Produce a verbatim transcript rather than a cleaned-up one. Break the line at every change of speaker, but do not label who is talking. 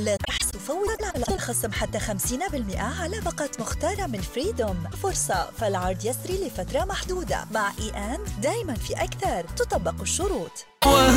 لا تحصل فورا على الخصم حتى خمسين بالمئة على باقات مختارة من فريدوم. فرصة، فالعرض يسري لفترة محدودة. مع إي أند دايما في أكثر، تطبق الشروط.